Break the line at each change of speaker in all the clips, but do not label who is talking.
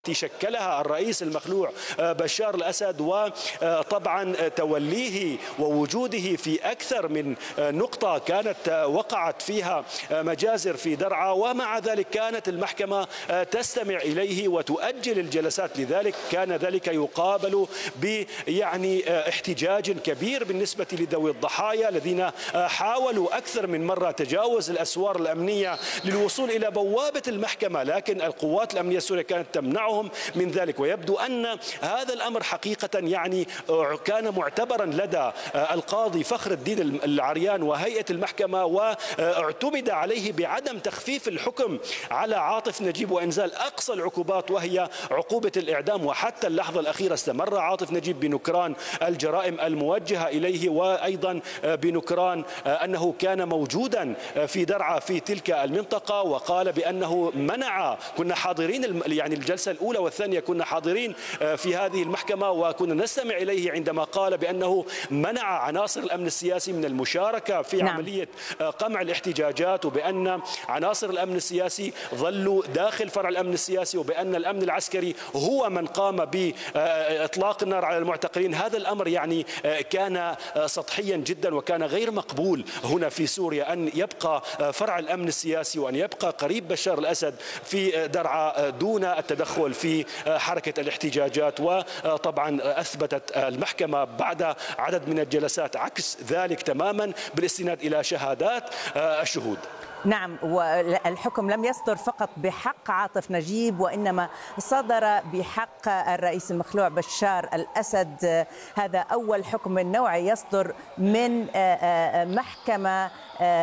شكلها الرئيس المخلوع بشار الأسد، وطبعا توليه ووجوده في أكثر من نقطة كانت وقعت فيها مجازر في درعا، ومع ذلك كانت المحكمة تستمع إليه وتؤجل الجلسات. لذلك كان ذلك يقابل احتجاج كبير بالنسبة لذوي الضحايا الذين حاولوا أكثر من مرة تجاوز الأسوار الأمنية للوصول إلى بوابة المحكمة، لكن القوات الأمنية السورية كانت تمنعهم من ذلك. ويبدو أن هذا الأمر حقيقة كان معتبرا لدى القاضي فخر الدين العريان وهيئة المحكمة، واعتمد عليه بعدم تخفيف الحكم على عاطف نجيب وإنزال أقصى العقوبات وهي عقوبة الإعدام. وحتى اللحظة الأخيرة استمر عاطف نجيب بنكران الجرائم الموجهة إليه، وأيضا بنكران أنه كان موجودا في درعا في تلك المنطقة، وقال بأنه منع. كنا حاضرين الجلسة الأولى والثانية كنا حاضرين في هذه المحكمة، وكنا نستمع إليه عندما قال بأنه منع عناصر الأمن السياسي من المشاركة في عملية قمع الاحتجاجات، وبأن عناصر الأمن السياسي ظلوا داخل فرع الأمن السياسي، وبأن الأمن العسكري هو من قام بإطلاق النار على المعتقلين. هذا الأمر كان سطحيا جدا، وكان غير مقبول هنا في سوريا أن يبقى فرع الأمن السياسي وأن يبقى قريب بشار الأسد في درعا دون التدخل في حركة الاحتجاجات. وطبعا أثبتت المحكمة بعد عدد من الجلسات عكس ذلك تماما بالاستناد إلى شهادات الشهود.
نعم، والحكم لم يصدر فقط بحق عاطف نجيب، وإنما صدر بحق الرئيس المخلوع بشار الأسد. هذا أول حكم من نوعه يصدر من محكمة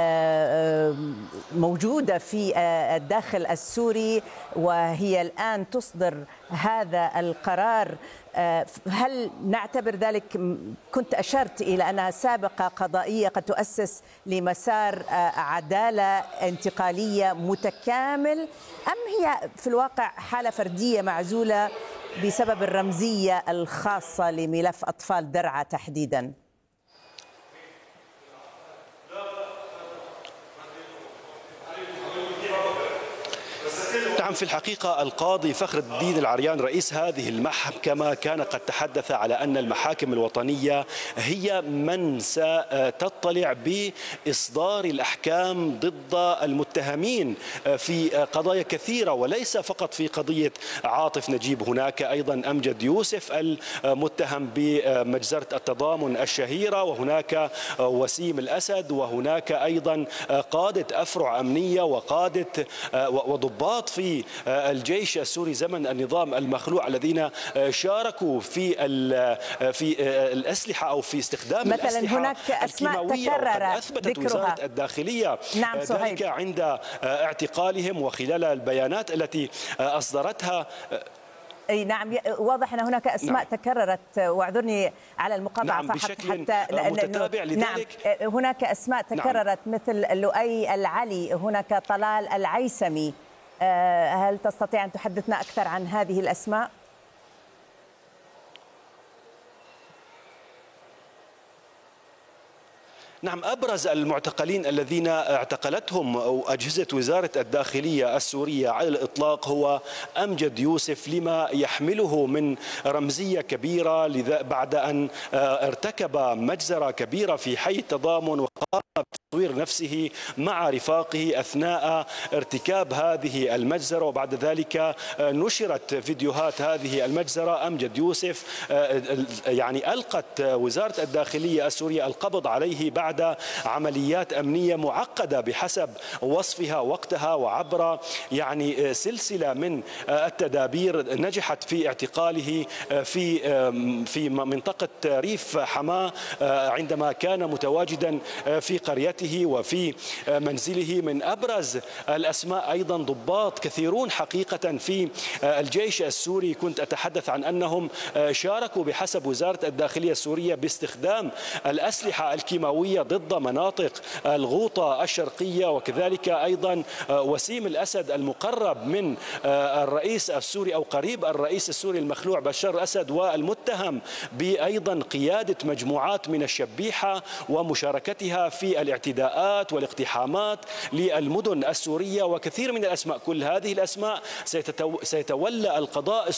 موجودة في الداخل السوري، وهي الآن تصدر هذا القرار. هل نعتبر ذلك، كنت أشرت إلى أنها سابقة قضائية قد تؤسس لمسار عدالة انتقالية متكامل، أم هي في الواقع حالة فردية معزولة بسبب الرمزية الخاصة لملف أطفال درعا تحديداً؟
نعم، في الحقيقة القاضي فخر الدين العريان رئيس هذه المحكمة كان قد تحدث على أن المحاكم الوطنية هي من ستطلع بإصدار الأحكام ضد المتهمين في قضايا كثيرة، وليس فقط في قضية عاطف نجيب. هناك أيضا أمجد يوسف المتهم بمجزرة التضامن الشهيرة، وهناك وسيم الأسد، وهناك أيضا قادة أفرع أمنية وقادة وضباط في الجيش السوري زمن النظام المخلوع الذين شاركوا في الأسلحة أو في استخدام
مثلا
الأسلحة
هناك أسماء تكرر
أثبتت وزارة الداخلية ذلك عند اعتقالهم وخلال البيانات التي أصدرتها.
اي نعم، واضح ان هناك اسماء تكررت، واعذرني على المقاطعه
بشكل متتابع. لذلك
هناك اسماء تكررت مثل لؤي العلي، هناك طلال العيسمي. هل تستطيع ان تحدثنا اكثر عن هذه الاسماء؟
نعم، أبرز المعتقلين الذين اعتقلتهم أجهزة وزارة الداخلية السورية على الإطلاق هو أمجد يوسف، لما يحمله من رمزية كبيرة بعد أن ارتكب مجزرة كبيرة في حي التضامن، وقام بتصوير نفسه مع رفاقه أثناء ارتكاب هذه المجزرة، وبعد ذلك نشرت فيديوهات هذه المجزرة. أمجد يوسف ألقت وزارة الداخلية السورية القبض عليه بعد عمليات أمنية معقدة بحسب وصفها وقتها، وعبر سلسلة من التدابير نجحت في اعتقاله في منطقة ريف حماة عندما كان متواجدا في قريته وفي منزله. من أبرز الأسماء أيضا ضباط كثيرون حقيقة في الجيش السوري، كنت أتحدث عن أنهم شاركوا بحسب وزارة الداخلية السورية باستخدام الأسلحة الكيماوية ضد مناطق الغوطة الشرقية، وكذلك أيضا وسيم الأسد المقرب من الرئيس السوري أو قريب الرئيس السوري المخلوع بشار الأسد، والمتهم بأيضا قيادة مجموعات من الشبيحة ومشاركتها في للاعتداءات والاقتحامات للمدن السورية وكثير من الأسماء. كل هذه الأسماء سيتولى القضاء